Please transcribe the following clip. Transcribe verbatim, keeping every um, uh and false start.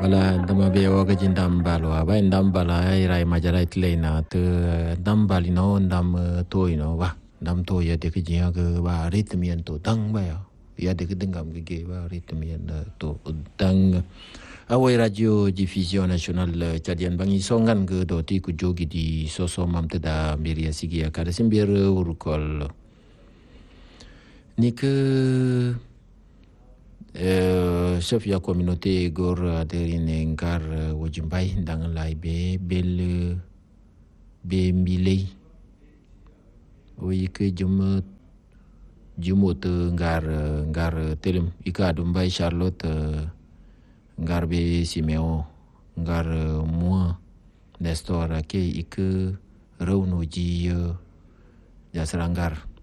ala dama be waga jindam balo ba ndam bala rai majara itlena te ndam balino ndam toino ba ndam to ya de kjiya ke ba ritmien to dang ba ya ya de dengam ge ba ritmien to dang awai radio diffusion national Tchadienne bangi songan ke doti ku jogi di soso mamte da miria sigia kada simbir urukol ni ke Uh, chef ya communauté gor aderine ngar uh, wajimbai ndang lai be bel be milei oyi ke jum jumot ngar ngar telem ika dumbai Charlotte uh, ngar be Simeo ngar uh, moi Nestor ke ik rauno ji uh, jasrangar